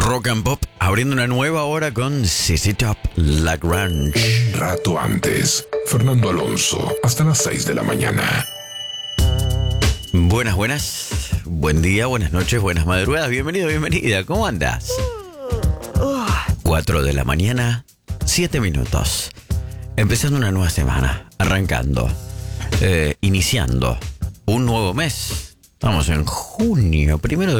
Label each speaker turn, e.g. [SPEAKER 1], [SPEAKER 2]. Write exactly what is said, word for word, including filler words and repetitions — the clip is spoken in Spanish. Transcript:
[SPEAKER 1] Rock and Pop, abriendo una nueva hora con C C Top Lagrange.
[SPEAKER 2] Un rato antes, Fernando Alonso, hasta las seis de la mañana.
[SPEAKER 1] Buenas, buenas. Buen día, buenas noches, buenas madrugadas. Bienvenido, bienvenida. ¿Cómo andas? Cuatro de la mañana, siete minutos. Empezando una nueva semana, arrancando, eh, iniciando un nuevo mes. Estamos en junio, primero de